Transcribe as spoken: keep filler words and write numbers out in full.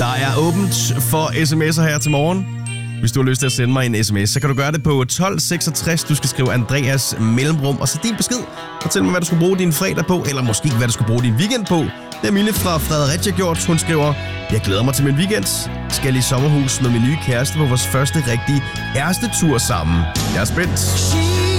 Der er åbent for sms'er her til morgen. Hvis du har lyst til at sende mig en sms, så kan du gøre det på tolv seksogtres. Du skal skrive Andreas mellemrum, og så din besked. Fortæl mig, hvad du skulle bruge din fredag på, eller måske hvad du skulle bruge din weekend på. Det er Mille fra Fredericia gjort. Hun skriver, jeg glæder mig til min weekend. Skal i sommerhus med min nye kæreste på vores første rigtige kærestetur sammen. Jeg er spændt.